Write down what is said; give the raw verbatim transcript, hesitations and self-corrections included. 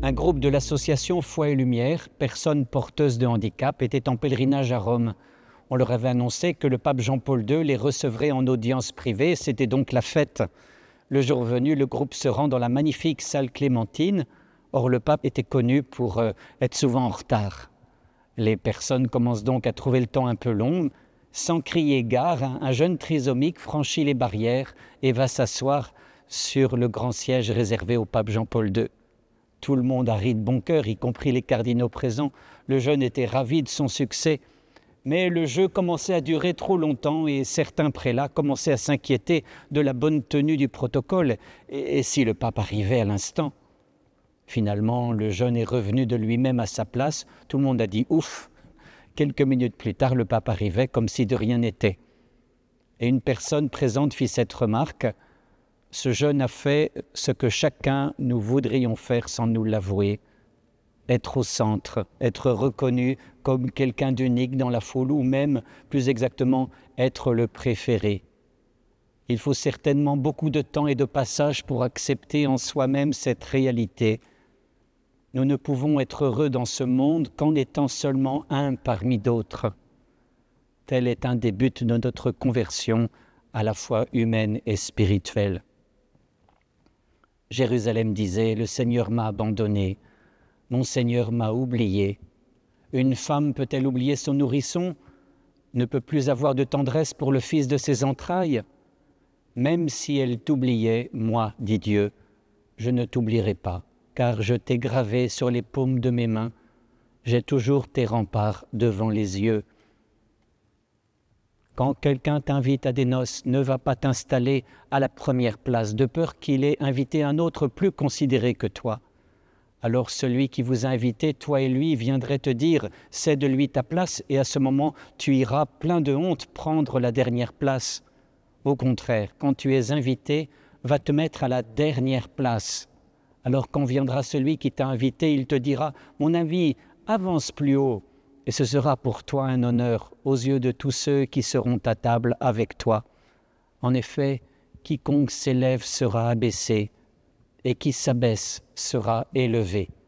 Un groupe de l'association Foi et Lumière, personnes porteuses de handicap, était en pèlerinage à Rome. On leur avait annoncé que le pape Jean-Paul deux les recevrait en audience privée, c'était donc la fête. Le jour venu, le groupe se rend dans la magnifique salle Clémentine. Or, le pape était connu pour euh, être souvent en retard. Les personnes commencent donc à trouver le temps un peu long. Sans crier gare, un, un jeune trisomique franchit les barrières et va s'asseoir sur le grand siège réservé au pape Jean-Paul deux. Tout le monde a ri de bon cœur, y compris les cardinaux présents. Le jeune était ravi de son succès. Mais le jeu commençait à durer trop longtemps et certains prélats commençaient à s'inquiéter de la bonne tenue du protocole et, et si le pape arrivait à l'instant. Finalement, le jeune est revenu de lui-même à sa place. Tout le monde a dit « ouf ». Quelques minutes plus tard, le pape arrivait comme si de rien n'était. Et une personne présente fit cette remarque « Ce jeune a fait ce que chacun nous voudrions faire sans nous l'avouer. Être au centre, être reconnu comme quelqu'un d'unique dans la foule ou même, plus exactement, être le préféré. Il faut certainement beaucoup de temps et de passage pour accepter en soi-même cette réalité. Nous ne pouvons être heureux dans ce monde qu'en étant seulement un parmi d'autres. Tel est un des buts de notre conversion, à la fois humaine et spirituelle. Jérusalem disait « Le Seigneur m'a abandonné, mon Seigneur m'a oublié. » Une femme peut-elle oublier son nourrisson? Ne peut plus avoir de tendresse pour le fils de ses entrailles? Même si elle t'oubliait, moi, dit Dieu, je ne t'oublierai pas, car je t'ai gravé sur les paumes de mes mains. J'ai toujours tes remparts devant les yeux. Quand quelqu'un t'invite à des noces, ne va pas t'installer à la première place, de peur qu'il ait invité un autre plus considéré que toi. Alors celui qui vous a invité, toi et lui, viendrait te dire « cède-lui ta place » et à ce moment, tu iras plein de honte prendre la dernière place. Au contraire, quand tu es invité, va te mettre à la dernière place. Alors quand viendra celui qui t'a invité, il te dira « Mon ami, avance plus haut » et ce sera pour toi un honneur aux yeux de tous ceux qui seront à table avec toi. En effet, quiconque s'élève sera abaissé et qui s'abaisse sera élevé.